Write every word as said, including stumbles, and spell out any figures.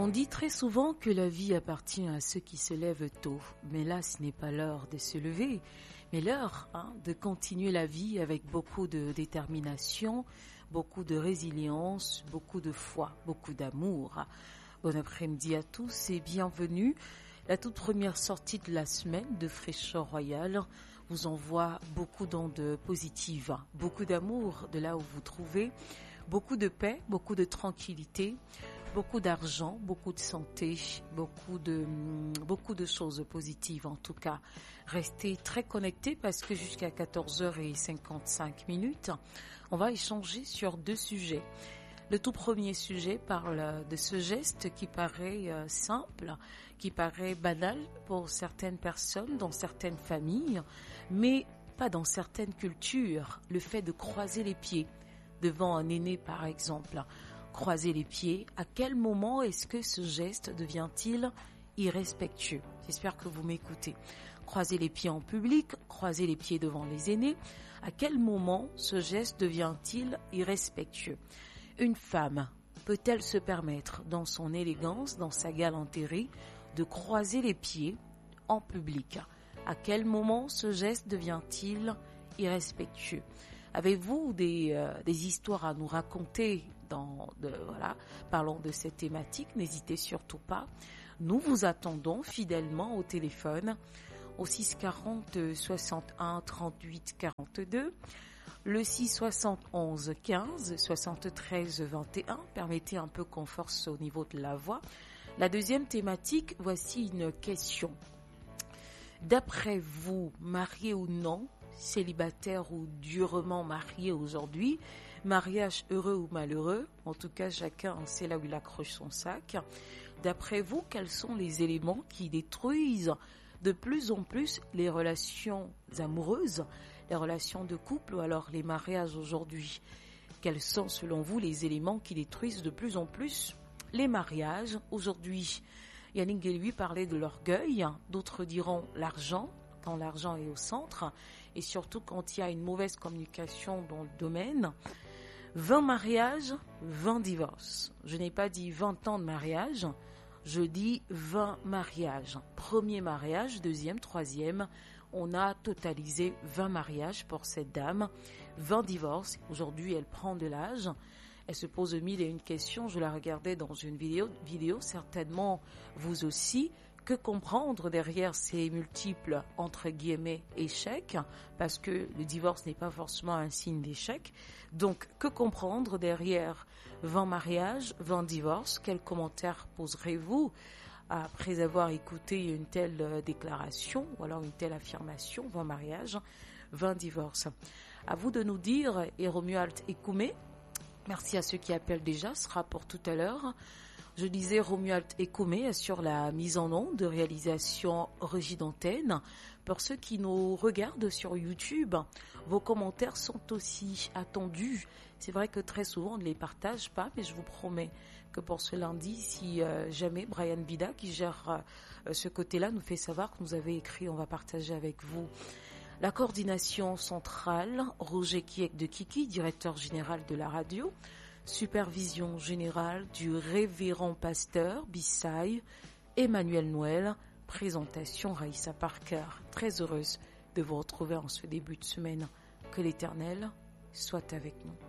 On dit très souvent que la vie appartient à ceux qui se lèvent tôt, mais là ce n'est pas l'heure de se lever, mais l'heure hein, de continuer la vie avec beaucoup de détermination, beaucoup de résilience, beaucoup de foi, beaucoup d'amour. Bon après-midi à tous et bienvenue. La toute première sortie de la semaine de Fraîcheur Royale vous envoie beaucoup d'ondes positives, beaucoup d'amour de là où vous trouvez, beaucoup de paix, beaucoup de tranquillité, beaucoup d'argent, beaucoup de santé, beaucoup de beaucoup de choses positives en tout cas. Restez très connectés parce que jusqu'à quatorze heures cinquante-cinq minutes, on va échanger sur deux sujets. Le tout premier sujet parle de ce geste qui paraît euh, simple, qui paraît banal pour certaines personnes, dans certaines familles, mais pas dans certaines cultures. Le fait de croiser les pieds devant un aîné par exemple. Croiser les pieds, à quel moment est-ce que ce geste devient-il irrespectueux? J'espère que vous m'écoutez. Croiser les pieds en public, croiser les pieds devant les aînés, à quel moment ce geste devient-il irrespectueux? Une femme peut-elle se permettre, dans son élégance, dans sa galanterie, de croiser les pieds en public? À quel moment ce geste devient-il irrespectueux? Avez-vous des, euh, des histoires à nous raconter dans, de, voilà, parlons de cette thématique, n'hésitez surtout pas. Nous vous attendons fidèlement au téléphone au six quarante soixante-un trente-huit quarante-deux. Le six soixante-onze quinze soixante-treize vingt et un, permettez un peu qu'on force au niveau de la voix. La deuxième thématique, voici une question. D'après vous, marié ou non, célibataire ou durement marié aujourd'hui, mariage heureux ou malheureux, en tout cas chacun sait là où il accroche son sac. D'après vous, quels sont les éléments qui détruisent de plus en plus les relations amoureuses, les relations de couple ou alors les mariages aujourd'hui? Quels sont selon vous les éléments qui détruisent de plus en plus les mariages aujourd'hui? Yannick Guéloui parlait de l'orgueil, d'autres diront l'argent, quand l'argent est au centre, et surtout quand il y a une mauvaise communication dans le domaine. vingt mariages, vingt divorces. Je n'ai pas dit vingt ans de mariage, je dis vingt mariages. Premier mariage, deuxième, troisième, on a totalisé vingt mariages pour cette dame, vingt divorces. Aujourd'hui, elle prend de l'âge. Elle se pose mille et une questions. Je la regardais dans une vidéo, vidéo, certainement vous aussi. Que comprendre derrière ces multiples, entre guillemets, échecs? Parce que le divorce n'est pas forcément un signe d'échec. Donc, que comprendre derrière vingt mariages, vingt divorces? Quels commentaires poserez-vous après avoir écouté une telle déclaration ou alors une telle affirmation? vingt mariages, vingt divorces. À vous de nous dire, et Romuald Ekoumé, merci à ceux qui appellent déjà, ce sera pour tout à l'heure. Je disais Romuald Ekoumé sur la mise en onde de réalisation régie d'antenne. Pour ceux qui nous regardent sur YouTube, vos commentaires sont aussi attendus. C'est vrai que très souvent on ne les partage pas, mais je vous promets que pour ce lundi, si euh, jamais Brian Bida qui gère euh, ce côté-là nous fait savoir que nous avez écrit, on va partager avec vous. La coordination centrale, Roger Kiek de Kiki, directeur général de la radio. Supervision générale du révérend pasteur Bissaï, Emmanuel Noël, présentation Raïssa Parker. Très heureuse de vous retrouver en ce début de semaine. Que l'Éternel soit avec nous.